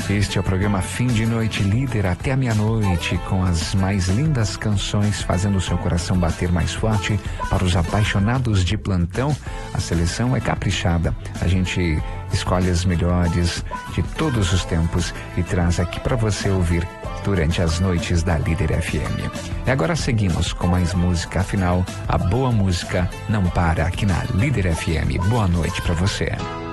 Este é o programa Fim de Noite Líder até a meia-noite, com as mais lindas canções fazendo o seu coração bater mais forte. Para os apaixonados de plantão, a seleção é caprichada. A gente escolhe as melhores de todos os tempos e traz aqui para você ouvir durante as noites da Líder FM. E agora seguimos com mais música, afinal, a boa música não para aqui na Líder FM. Boa noite para você.